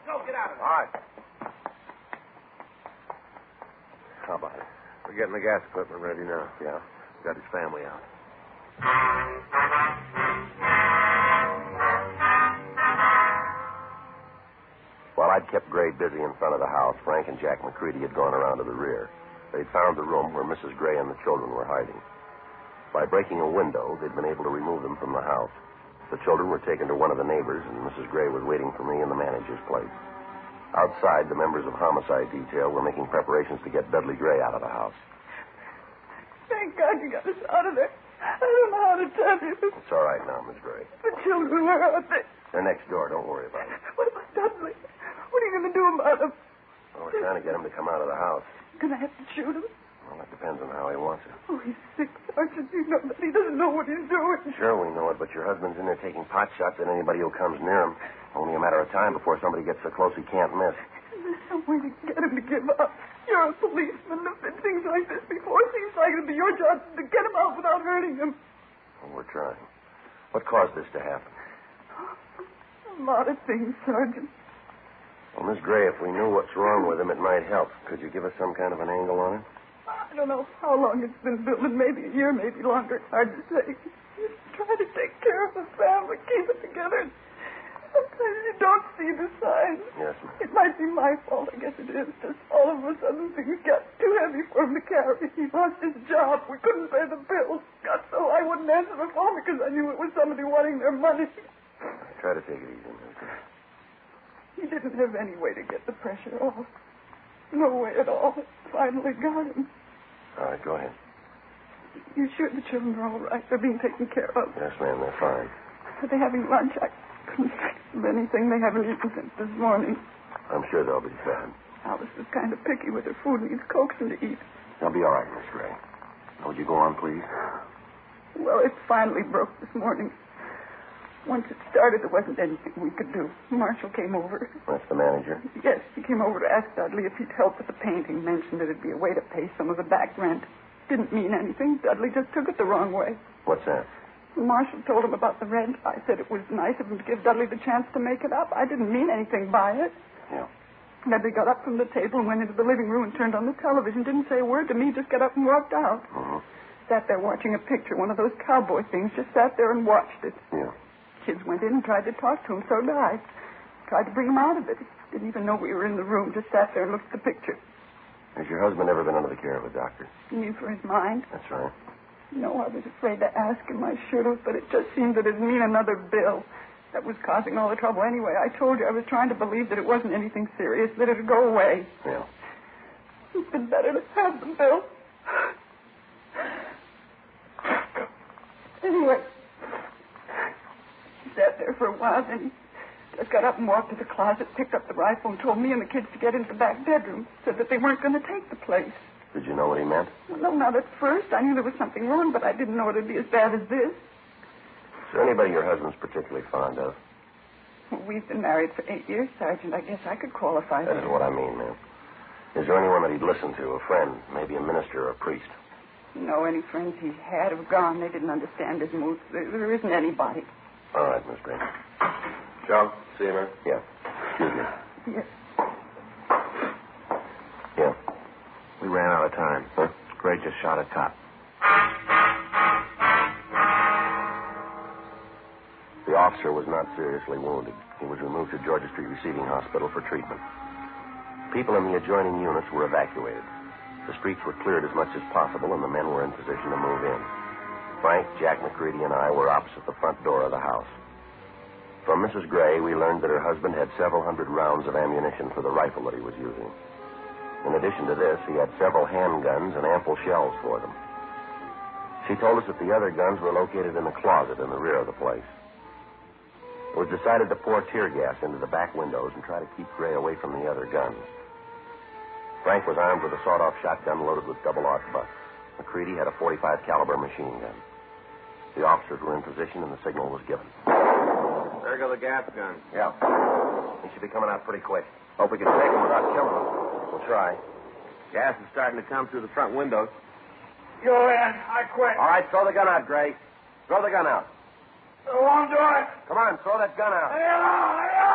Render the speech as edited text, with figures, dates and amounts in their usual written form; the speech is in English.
go. Get out of there. All right. How about it? We're getting the gas equipment ready now. Yeah. Got his family out. While I'd kept Gray busy in front of the house, Frank and Jack McCready had gone around to the rear. They'd found the room where Mrs. Gray and the children were hiding. By breaking a window, they'd been able to remove them from the house. The children were taken to one of the neighbors, and Mrs. Gray was waiting for me in the manager's place. Outside, the members of homicide detail were making preparations to get Dudley Gray out of the house. Thank God you got us out of there. I don't know how to tell you. It's all right now, Miss Gray. The children were out there. They're next door. Don't worry about it. What about Dudley? What are you going to do about him? Well, we're trying to get him to come out of the house. Going to have to shoot him? Well, that depends on how he wants it. Oh, he's sick, Sergeant. You know that. He doesn't know what he's doing. Sure, we know it, but your husband's in there taking pot shots at anybody who comes near him. Only a matter of time before somebody gets so close he can't miss. There's some way to get him to give up. You're a policeman. There's been things like this before. It seems like it'd be your job to get him out without hurting him. Well, we're trying. What caused this to happen? A lot of things, Sergeant. Well, Miss Gray, if we knew what's wrong with him, it might help. Could you give us some kind of an angle on it? I don't know how long it's been building. Maybe a year, maybe longer. It's hard to say. You try to take care of the family, keep it together. Sometimes you don't see the signs. Yes, ma'am. It might be my fault. I guess it is. Just all of a sudden things got too heavy for him to carry. He lost his job. We couldn't pay the bills. Got so I wouldn't answer the phone because I knew it was somebody wanting their money. Try to take it easy, Miss Gray. He didn't have any way to get the pressure off. No way at all. It finally got him. All right, go ahead. You sure the children are all right? They're being taken care of. Yes, ma'am, they're fine. Are they having lunch? I couldn't think of anything. They haven't eaten since this morning. I'm sure they'll be fed. Alice is kind of picky with her food, needs coaxing to eat. They'll be all right, Miss Gray. Now, would you go on, please? Well, it finally broke this morning. Once it started, there wasn't anything we could do. Marshall came over. That's the manager? Yes, he came over to ask Dudley if he'd help with the painting. Mentioned that it'd be a way to pay some of the back rent. Didn't mean anything. Dudley just took it the wrong way. What's that? Marshall told him about the rent. I said it was nice of him to give Dudley the chance to make it up. I didn't mean anything by it. Yeah. Dudley got up from the table and went into the living room and turned on the television. Didn't say a word to me, just got up and walked out. Mm-hmm. Sat there watching a picture, one of those cowboy things. Just sat there and watched it. Yeah. Kids went in and tried to talk to him, so did I. Tried to bring him out of it. Didn't even know we were in the room. Just sat there and looked at the picture. Has your husband ever been under the care of a doctor? You mean for his mind? That's right. No, I was afraid to ask him. I should have, but it just seemed that it'd mean another bill. That was causing all the trouble anyway. I told you I was trying to believe that it wasn't anything serious, that it'd go away. Yeah. It's been better to have the bill. Anyway, he sat there for a while, then he just got up and walked to the closet, picked up the rifle, and told me and the kids to get into the back bedroom. Said that they weren't going to take the place. Did you know what he meant? Well, no, not at first. I knew there was something wrong, but I didn't know it'd be as bad as this. Is there anybody your husband's particularly fond of? Well, we've been married for 8 years, Sergeant. I guess I could qualify That is what I mean, ma'am. Is there anyone that he'd listen to, a friend, maybe a minister or a priest? No, any friends he had have gone. They didn't understand his moods. There isn't anybody. All right, Miss Gray. Joe, see you, man. Yeah. Excuse me. Yes. Yeah. We ran out of time. Huh? Gray just shot a cop. The officer was not seriously wounded. He was removed to Georgia Street Receiving Hospital for treatment. People in the adjoining units were evacuated. The streets were cleared as much as possible, and the men were in position to move in. Frank, Jack McCready, and I were opposite the front door of the house. From Mrs. Gray, we learned that her husband had several hundred rounds of ammunition for the rifle that he was using. In addition to this, he had several handguns and ample shells for them. She told us that the other guns were located in a closet in the rear of the place. It was decided to pour tear gas into the back windows and try to keep Gray away from the other guns. Frank was armed with a sawed-off shotgun loaded with double-arc butts. McCready had a .45 caliber machine gun. The officers were in position and the signal was given. There go the gas guns. Yeah. He should be coming out pretty quick. Hope we can take him without killing him. We'll try. Gas is starting to come through the front windows. Go in. I quit. All right, throw the gun out, Gray. Throw the gun out. I won't do it. Come on, throw that gun out. Leave it alone. Leave it alone.